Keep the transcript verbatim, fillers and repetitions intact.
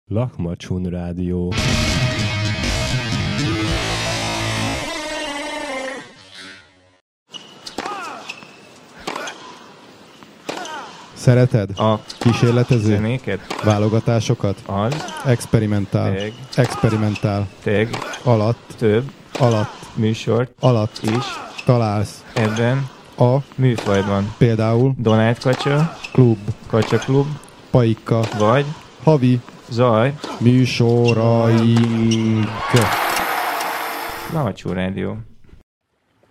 Lakmacsun Rádió. Szereted? A kísérletező? zenéket? Válogatásokat? Az. Experimentál. Teg. Experimentál. Teg. Alatt. Több. Alatt. Műsort. Alatt. Is. Találsz. Ebben. A. Műfajban. Például. Donát Kacsa. Klub. Kacsa Klub. Paika. Vagy. Havi. Zaj. Műsoraink. Lakmacsun Rádió.